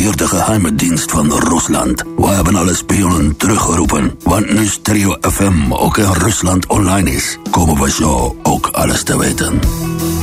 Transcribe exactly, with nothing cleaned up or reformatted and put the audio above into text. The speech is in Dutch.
hier de geheime dienst van Rusland. We hebben alle spionnen teruggeroepen. Want nu Stereo F M ook in Rusland online is, komen we zo ook alles te weten.